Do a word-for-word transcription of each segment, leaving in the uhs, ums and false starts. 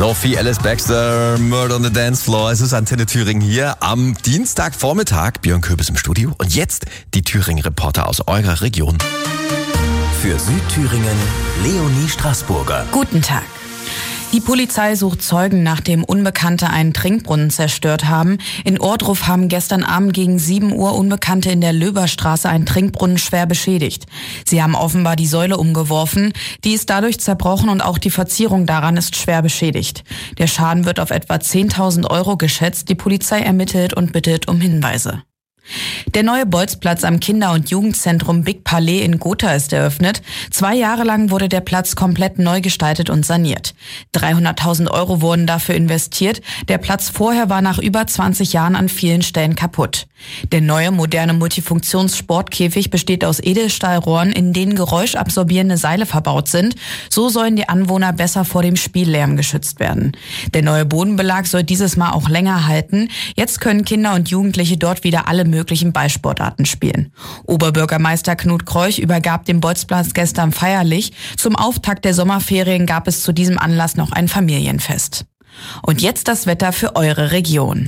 Sophie Alice Baxter, Murder on the Dance Floor. Es ist Antenne Thüringen hier am Dienstagvormittag. Björn Köbis im Studio. Und jetzt die Thüringen-Reporter aus eurer Region. Für Südthüringen, Leonie Straßburger. Guten Tag. Die Polizei sucht Zeugen, nachdem Unbekannte einen Trinkbrunnen zerstört haben. In Ohrdruf haben gestern Abend gegen sieben Uhr Unbekannte in der Löberstraße einen Trinkbrunnen schwer beschädigt. Sie haben offenbar die Säule umgeworfen. Die ist dadurch zerbrochen und auch die Verzierung daran ist schwer beschädigt. Der Schaden wird auf etwa zehntausend Euro geschätzt. Die Polizei ermittelt und bittet um Hinweise. Der neue Bolzplatz am Kinder- und Jugendzentrum Big Palais in Gotha ist eröffnet. Zwei Jahre lang wurde der Platz komplett neu gestaltet und saniert. dreihunderttausend Euro wurden dafür investiert. Der Platz vorher war nach über zwanzig Jahren an vielen Stellen kaputt. Der neue moderne Multifunktions-Sportkäfig besteht aus Edelstahlrohren, in denen geräuschabsorbierende Seile verbaut sind. So sollen die Anwohner besser vor dem Spiellärm geschützt werden. Der neue Bodenbelag soll dieses Mal auch länger halten. Jetzt können Kinder und Jugendliche dort wieder alle möglichen Ballsportarten spielen. Oberbürgermeister Knut Kreuch übergab den Bolzplatz gestern feierlich. Zum Auftakt der Sommerferien gab es zu diesem Anlass noch ein Familienfest. Und jetzt das Wetter für eure Region.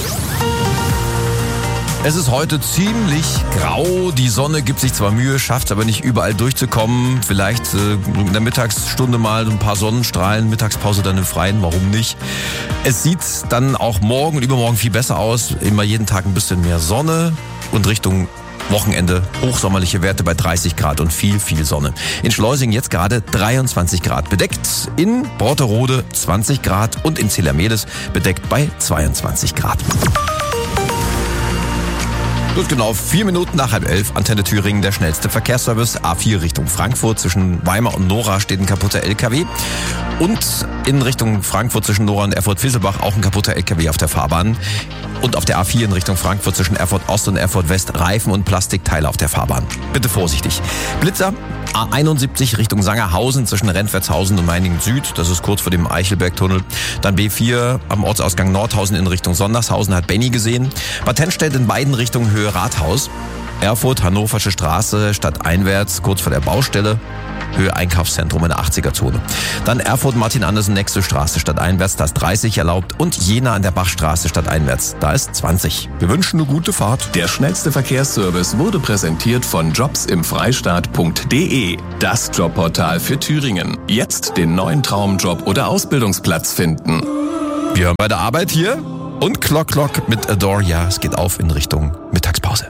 Es ist heute ziemlich grau. Die Sonne gibt sich zwar Mühe, schafft es aber nicht überall durchzukommen. Vielleicht äh, in der Mittagsstunde mal ein paar Sonnenstrahlen, Mittagspause dann im Freien, warum nicht? Es sieht dann auch morgen und übermorgen viel besser aus. Immer jeden Tag ein bisschen mehr Sonne und Richtung Wochenende hochsommerliche Werte bei dreißig Grad und viel, viel Sonne. In Schleusing jetzt gerade dreiundzwanzig Grad bedeckt, in Brotterode zwanzig Grad und in Zillermedes bedeckt bei zweiundzwanzig Grad. Gut, genau, vier Minuten nach halb elf, Antenne Thüringen, der schnellste Verkehrsservice. A vier Richtung Frankfurt, zwischen Weimar und Nora steht ein kaputter L K W. Und in Richtung Frankfurt zwischen Nora und Erfurt-Fisselbach auch ein kaputter L K W auf der Fahrbahn. Und auf der A vier in Richtung Frankfurt zwischen Erfurt Ost und Erfurt West Reifen und Plastikteile auf der Fahrbahn. Bitte vorsichtig. Blitzer, A einundsiebzig Richtung Sangerhausen zwischen Rentwertshausen und Meiningen Süd. Das ist kurz vor dem Eichelbergtunnel. Dann B vier am Ortsausgang Nordhausen in Richtung Sondershausen, hat Benny gesehen. Bad Tennstedt in beiden Richtungen Höhe Rathaus. Erfurt, Hannoversche Straße, stadteinwärts, kurz vor der Baustelle. Höhe Einkaufszentrum in der achtziger-Zone. Dann Erfurt, Martin Andersen, nächste Straße, stadteinwärts, da ist dreißig erlaubt. Und Jena an der Bachstraße, stadteinwärts, da ist zwanzig. Wir wünschen eine gute Fahrt. Der schnellste Verkehrsservice wurde präsentiert von jobs im freistaat punkt de. Das Jobportal für Thüringen. Jetzt den neuen Traumjob oder Ausbildungsplatz finden. Wir hören bei der Arbeit hier und Clock Clock mit Adore. Ja, es geht auf in Richtung Mittagspause.